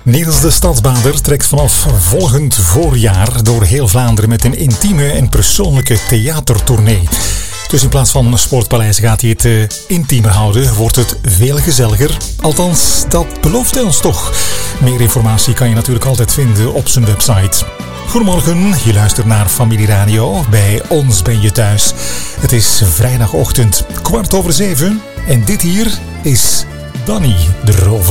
Niels de Stadsbader trekt vanaf volgend voorjaar door heel Vlaanderen met een intieme en persoonlijke theatertournee. Dus in plaats van Sportpaleis gaat hij het intiemer houden, wordt het veel gezelliger. Althans, dat belooft hij ons toch. Meer informatie kan je natuurlijk altijd vinden op zijn website. Goedemorgen, je luistert naar Familie Radio. Bij ons ben je thuis. Het is vrijdagochtend 6:15 en dit hier is Danny de Rover.